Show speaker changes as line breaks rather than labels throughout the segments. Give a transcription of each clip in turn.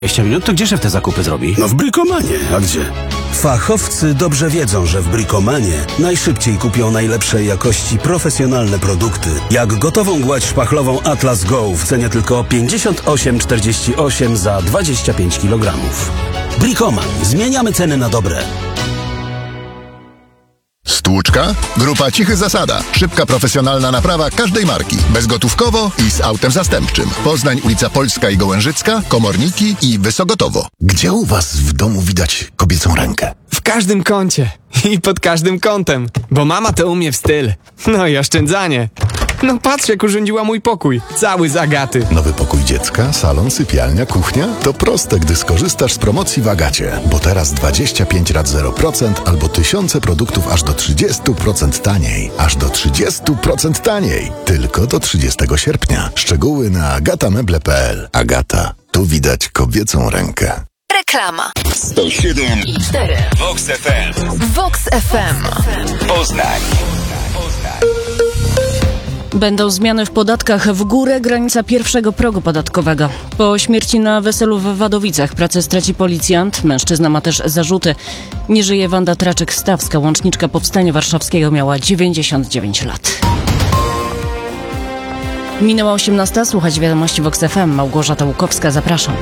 20 minut, to gdzie szef te zakupy zrobi?
No w Brikomanie, a gdzie? Fachowcy dobrze wiedzą, że w Brikomanie najszybciej kupią najlepszej jakości profesjonalne produkty. Jak gotową gładź szpachlową Atlas Go w cenie tylko 58,48 za 25 kg. Brikoman. Zmieniamy ceny na dobre.
Stłuczka? Grupa Cichy Zasada. Szybka, profesjonalna naprawa każdej marki. Bezgotówkowo i z autem zastępczym. Poznań, ulica Polska i Gołężycka, Komorniki i Wysogotowo.
Gdzie u was w domu widać kobiecą rękę?
W każdym kącie i pod każdym kątem, bo mama to umie w styl. No i oszczędzanie. No patrz, jak urządziła mój pokój. Cały z Agaty.
Nowy pokój dziecka, salon, sypialnia, kuchnia? To proste, gdy skorzystasz z promocji w Agacie. Bo teraz 25 rat 0% albo tysiące produktów aż do 30% taniej. Aż do 30% taniej. Tylko do 30 sierpnia. Szczegóły na agatameble.pl. Agata. Tu widać kobiecą rękę.
Reklama.
107,4 Vox FM.
Vox FM.
Poznań.
Będą zmiany w podatkach. W górę granica pierwszego progu podatkowego. Po śmierci na weselu w Wadowicach pracę straci policjant. Mężczyzna ma też zarzuty. Nie żyje Wanda Traczyk-Stawska. Łączniczka Powstania Warszawskiego, miała 99 lat. Minęła 18. Słuchać wiadomości Vox FM. Małgorzata Łukowska, zapraszam.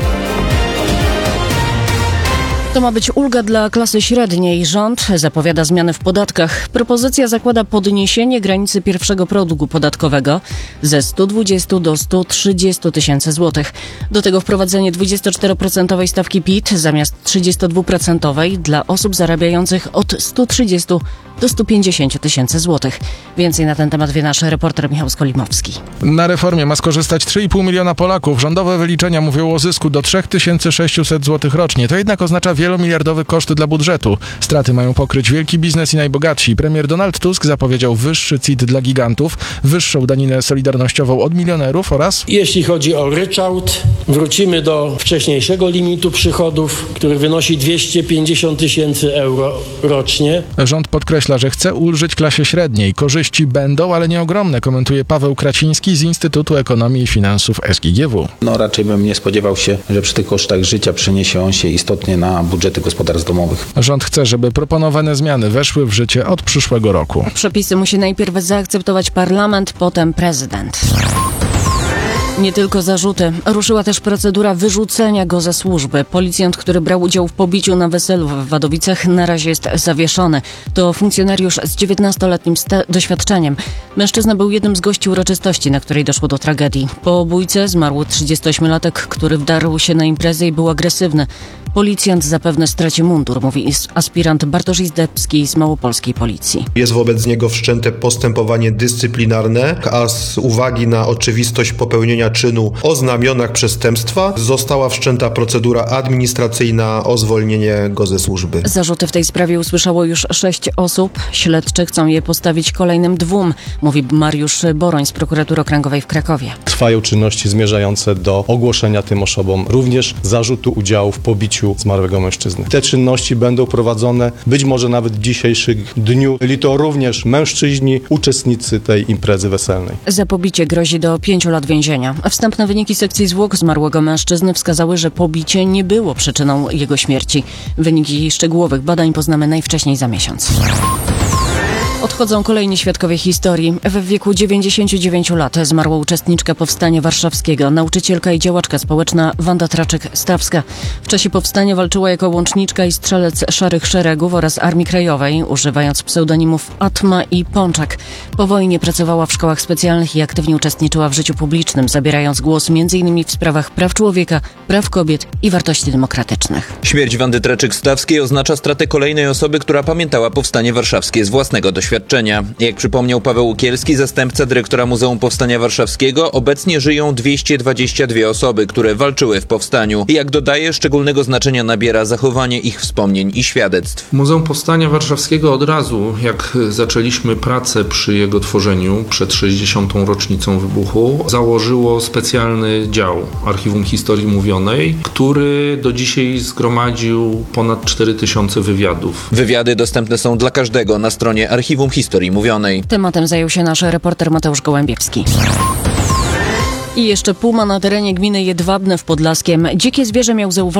To ma być ulga dla klasy średniej. Rząd zapowiada zmiany w podatkach. Propozycja zakłada podniesienie granicy pierwszego progu podatkowego ze 120 do 130 tysięcy złotych. Do tego wprowadzenie 24% stawki PIT zamiast 32% dla osób zarabiających od 130 do 150 tysięcy złotych. Więcej na ten temat wie nasz reporter Michał Skolimowski.
Na reformie ma skorzystać 3,5 miliona Polaków. Rządowe wyliczenia mówią o zysku do 3600 zł rocznie. To jednak oznacza wielomiliardowe koszty dla budżetu. Straty mają pokryć wielki biznes i najbogatsi. Premier Donald Tusk zapowiedział wyższy CIT dla gigantów, wyższą daninę solidarnościową od milionerów oraz...
Jeśli chodzi o ryczałt, wrócimy do wcześniejszego limitu przychodów, który wynosi 250 tysięcy euro rocznie.
Rząd podkreśla, że chce ulżyć klasie średniej. Korzyści będą, ale nie ogromne, komentuje Paweł Kraciński z Instytutu Ekonomii i Finansów SGGW.
Raczej bym nie spodziewał się, że przy tych kosztach życia przeniesie on się istotnie na budżety gospodarstw domowych.
Rząd chce, żeby proponowane zmiany weszły w życie od przyszłego roku.
Przepisy musi najpierw zaakceptować parlament, potem prezydent. Nie tylko zarzuty. Ruszyła też procedura wyrzucenia go ze służby. Policjant, który brał udział w pobiciu na weselu w Wadowicach, na razie jest zawieszony. To funkcjonariusz z 19-letnim doświadczeniem. Mężczyzna był jednym z gości uroczystości, na której doszło do tragedii. Po bójce zmarł 38-latek, który wdarł się na imprezę i był agresywny. Policjant zapewne straci mundur, mówi aspirant Bartosz Izdebski z małopolskiej policji.
Jest wobec niego wszczęte postępowanie dyscyplinarne, a z uwagi na oczywistość popełnienia czynu o znamionach przestępstwa została wszczęta procedura administracyjna o zwolnienie go ze służby.
Zarzuty w tej sprawie usłyszało już 6 osób. Śledczy chcą je postawić kolejnym 2, mówi Mariusz Boroń z Prokuratury Okręgowej w Krakowie.
Trwają czynności zmierzające do ogłoszenia tym osobom również zarzutu udziału w pobiciu zmarłego mężczyzny. Te czynności będą prowadzone być może nawet w dzisiejszym dniu. Byli to również mężczyźni, uczestnicy tej imprezy weselnej.
Za pobicie grozi do 5 lat więzienia. Wstępne wyniki sekcji zwłok zmarłego mężczyzny wskazały, że pobicie nie było przyczyną jego śmierci. Wyniki szczegółowych badań poznamy najwcześniej za miesiąc. Odchodzą kolejni świadkowie historii. W wieku 99 lat zmarła uczestniczka Powstania Warszawskiego, nauczycielka i działaczka społeczna Wanda Traczyk-Stawska. W czasie powstania walczyła jako łączniczka i strzelec Szarych Szeregów oraz Armii Krajowej, używając pseudonimów Atma i Pączak. Po wojnie pracowała w szkołach specjalnych i aktywnie uczestniczyła w życiu publicznym, zabierając głos m.in. w sprawach praw człowieka, praw kobiet i wartości demokratycznych.
Śmierć Wandy Traczyk-Stawskiej oznacza stratę kolejnej osoby, która pamiętała Powstanie Warszawskie z własnego doświadczenia. Jak przypomniał Paweł Łukielski, zastępca dyrektora Muzeum Powstania Warszawskiego, obecnie żyją 222 osoby, które walczyły w powstaniu. I jak dodaje, szczególnego znaczenia nabiera zachowanie ich wspomnień i świadectw.
Muzeum Powstania Warszawskiego od razu, jak zaczęliśmy pracę przy jego tworzeniu, przed 60. rocznicą wybuchu, założyło specjalny dział Archiwum Historii Mówionej, który do dzisiaj zgromadził ponad 4000 wywiadów.
Wywiady dostępne są dla każdego na stronie Archiwum Historii Mówionej.
Tematem zajął się nasz reporter Mateusz Gołębiewski. I jeszcze puma na terenie gminy Jedwabne w Podlaskiem. Dzikie zwierzę miał zauważyć